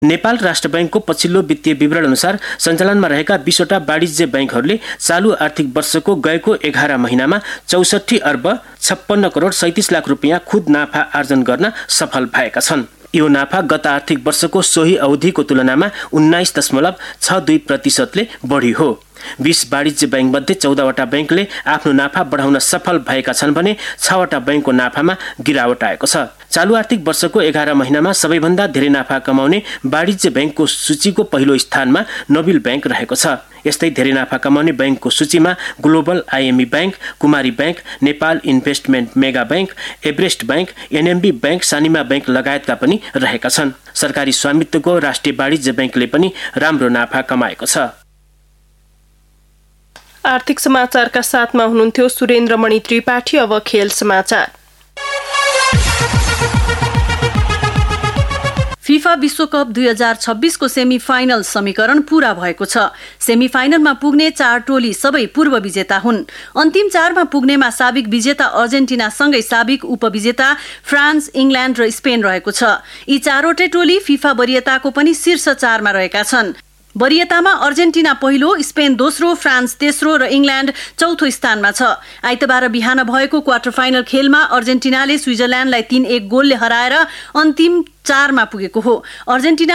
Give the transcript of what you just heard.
नेपाल राष्ट्र बैंकको पछिल्लो वित्तीय विवरण अनुसार सञ्चालनमा रहेका 20वटा वाणिज्य बैंकहरूले चालु आर्थिक वर्षको गएको 11 महिनामा 64 अर्ब 56 करोड 37 लाख रुपियाँ खुद नाफा आर्जन गर्न सफल भएका छन्। यो नाफा गत आर्थिक वर्षको सोही अवधिको तुलनामा 19.62% बढी हो। 20 वाणिज्य बैंक मध्ये 14वटा बैंकले आफ्नो नाफा बढाउन सफल भएका छन् भने 6वटा बैंकको नाफामा गिरावट आएको छ। चालु आर्थिक वर्षको 11 महिनामा सबैभन्दा धेरै नाफा कमाउने वाणिज्य बैंकको सूचीको पहिलो स्थानमा नोबेल बैंक रहेको छ। यस्तै धेरै नाफा कमाउने बैंकको सूचीमा ग्लोबल आईएमई बैंक, कुमारी bank, Nepal investment mega bank, Everest bank, NMB bank, Sanima bank लगायतका पनि रहेका छन्। सरकारी स्वामित्वको राष्ट्रिय वाणिज्य बैंकले पनि राम्रो नाफा कमाएको छ। आर्थिक समाचारका साथमा हुनुहुन्थ्यो सुरेन्द्रमणि त्रिपाठी। अब खेल समाचार। फिफा विश्वकप 2026 को सेमिफाइनल समीकरण पूरा भएको छ। सेमिफाइनलमा पुग्ने 4 टोली सबै पूर्व विजेता हुन्। अन्तिम 4मा पुग्नेमा साबिक विजेता अर्जेन्टिना सँगै साबिक उपविजेता फ्रान्स, इङ्ल्यान्ड र स्पेन रहेको छ। यी 4वटै टोली फिफा वरियताको पनि शीर्ष 4मा रहेका छन्। वरियतामा अर्जेन्टिना पहिलो, स्पेन दोस्रो, फ्रान्स तेस्रो र इङ्ल्यान्ड चौथो स्थानमा छ। आइतबार बिहान भएको क्वार्टर फाइनल खेलमा अर्जेन्टिनाले स्विजरल्यान्डलाई 3-1 गोलले हराएर अन्तिम 4मा पुगेको हो। अर्जेन्टिना